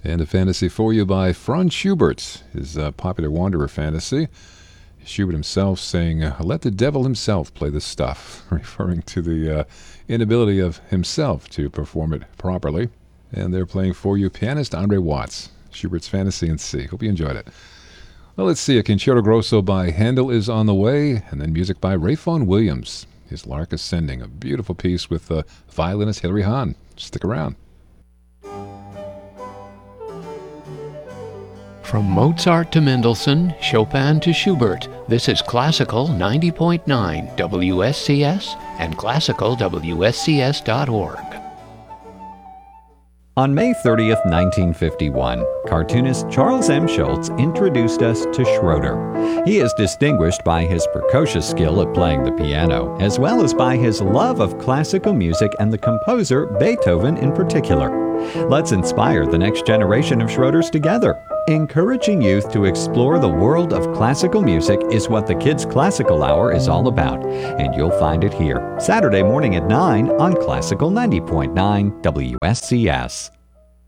And a fantasy for you by Franz Schubert, his popular Wanderer fantasy. Schubert himself saying, let the devil himself play this stuff, referring to the inability of himself to perform it properly. And they're playing for you pianist Andre Watts, Schubert's Fantasy in C. Hope you enjoyed it. Well, let's see. A Concerto Grosso by Handel is on the way, and then music by Ray Vaughan Williams. His Lark Ascending, a beautiful piece with violinist Hilary Hahn. Stick around. From Mozart to Mendelssohn, Chopin to Schubert, this is Classical 90.9 WSCS and classicalwscs.org. On May 30th, 1951, cartoonist Charles M. Schulz introduced us to Schroeder. He is distinguished by his precocious skill at playing the piano, as well as by his love of classical music and the composer Beethoven in particular. Let's inspire the next generation of Schroeders together. Encouraging youth to explore the world of classical music is what the Kids Classical Hour is all about, and you'll find it here, Saturday morning at 9 on Classical 90.9 WSCS.